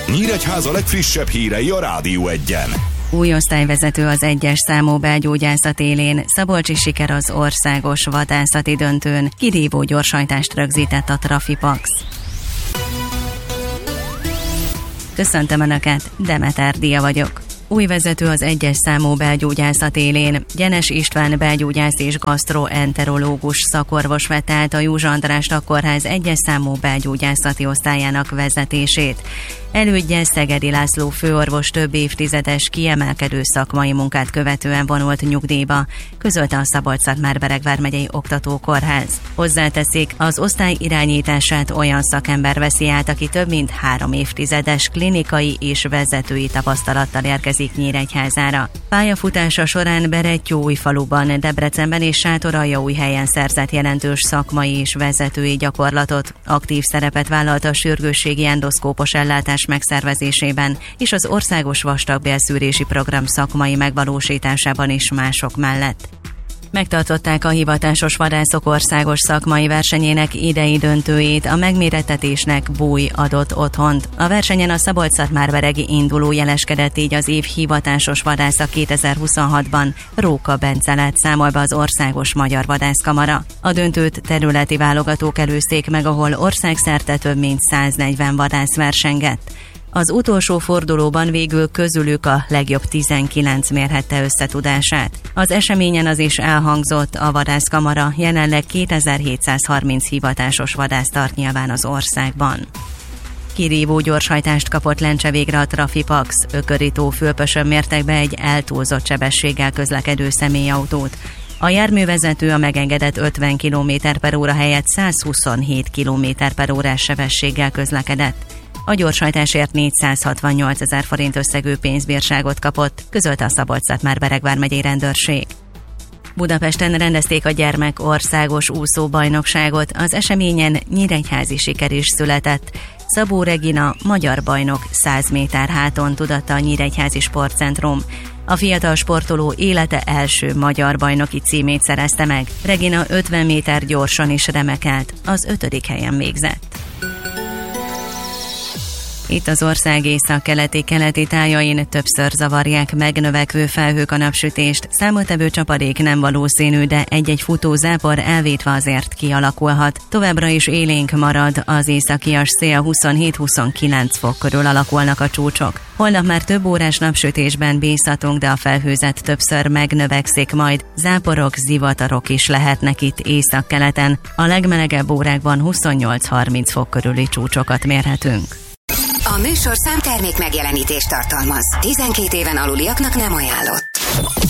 Nyíregyháza legfrissebb hírei a Rádió Egyen. Új osztályvezető az 1-es számú belgyógyászat élén, Szabolcsi siker az országos vadászati döntőn, kirívó gyorshajtást rögzített a Trafipax. Köszöntöm Önöket, Demeter Dia vagyok. Új vezető az 1-es számú belgyógyászat élén. Gyenes István belgyógyász és gasztroenterológus szakorvos vette át a Józsa András Kórház 1-es számú belgyógyászati osztályának vezetését. Elődje Szegedi László főorvos több évtizedes kiemelkedő szakmai munkát követően vonult nyugdíjba, közölte a Szabolcs-Szatmár-Bereg vármegyei oktatókórház. Hozzáteszik, az osztály irányítását olyan szakember veszi át, aki több mint 3 évtizedes klinikai és vezetői tapasztalattal érkezik Nyíregyházára. Pályafutása során Berettyóújfaluban, Debrecenben és Sátoraljaújhelyen szerzett jelentős szakmai és vezetői gyakorlatot. Aktív szerepet vállalt a sürgősségi endoszkópos ellátás megszervezésében és az országos vastagbélszűrési program szakmai megvalósításában is mások mellett. Megtartották a hivatásos vadászok országos szakmai versenyének idei döntőjét, a megmérettetésnek Búj adott otthont. A versenyen a Szabolcs-Szatmár-beregi induló jeleskedett, így az év hivatásos vadásza 2026-ban Róka Bence lett, számol be az Országos Magyar Vadászkamara. A döntőt területi válogatók előzték meg, ahol országszerte több mint 140 vadász versengett. Az utolsó fordulóban végül közülük a legjobb 19 mérhette összetudását. Az eseményen az is elhangzott, a vadászkamara jelenleg 2730 hivatásos vadász tart nyilván az országban. Kirívó gyorshajtást kapott lencse végre a Trafipax. Ökörító fülpösön mértek be egy eltúlzott sebességgel közlekedő személyautót. A járművezető a megengedett 50 km/h helyett 127 km/h sebességgel közlekedett. A gyorshajtásért 468 000 forint összegű pénzbírságot kapott, közölte a Szabolcs-Szatmár-Bereg vármegyei rendőrség. Budapesten rendezték a gyermek országos úszóbajnokságot, az eseményen nyíregyházi siker is született. Szabó Regina magyar bajnok 100 méter háton, tudatta a Nyíregyházi Sportcentrum. A fiatal sportoló élete első magyar bajnoki címét szerezte meg. Regina 50 méter gyorsan is remekelt, az 5. helyen végzett. Itt az ország észak-keleti tájain többször zavarják megnövekvő felhők a napsütést, számottevő csapadék nem valószínű, de egy-egy futó zápor elvétve azért kialakulhat. Továbbra is élénk marad, az északias szél 27-29 fok körül alakulnak a csúcsok. Holnap már több órás napsütésben bízhatunk, de a felhőzet többször megnövekszik majd, záporok, zivatarok is lehetnek itt észak-keleten. A legmelegebb órákban 28-30 fok körüli csúcsokat mérhetünk. A műsorszám termék megjelenítést tartalmaz. 12 éven aluliaknak nem ajánlott.